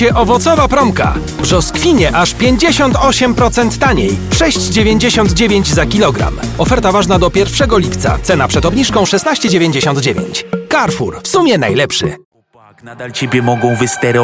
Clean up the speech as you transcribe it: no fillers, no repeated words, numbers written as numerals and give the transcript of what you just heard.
Owocowa promka. Brzoskwinie aż 58% taniej. 6,99 za kilogram. Oferta ważna do 1 lipca. Cena przed obniżką 16,99. Carrefour. W sumie najlepszy. Nadal ciebie mogą wysterować.